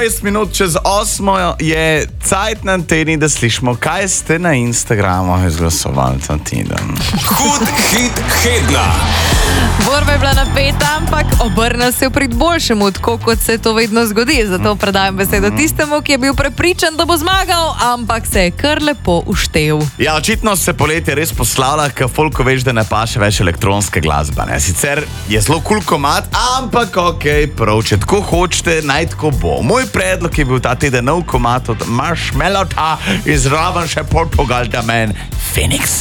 20 minut čez 8 je cajt na teden, da slišimo, kaj ste na Instagramu izglasovali ta teden. Hud hit tedna. Borba je bila napeta, ampak obrne se v prid boljšemu, tako kot se to vedno zgodi. Zato predajam besedo tistemu, ki je bil prepričan, da bo zmagal, ampak se je kar lepo uštel. Ja, očitno se poletje res poslavlja, ker folko veš, da ne paše več elektronske glasbe. Ne? Sicer je zelo cool komat, ampak prav, če tako hočete, naj tako bo. Moj predlog je bil ta teden nov komat od Marshmallowta in zraven še Portugal da men Phoenix.